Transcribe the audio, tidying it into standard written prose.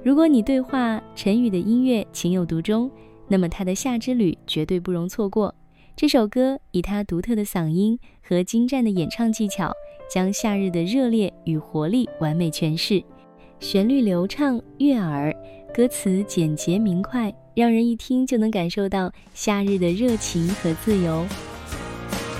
如果你对话陈宇的音乐情有独钟，那么他的《夏之旅》绝对不容错过。这首歌以他独特的嗓音和精湛的演唱技巧，将夏日的热烈与活力完美诠释。旋律流畅悦耳，歌词简洁明快，让人一听就能感受到夏日的热情和自由。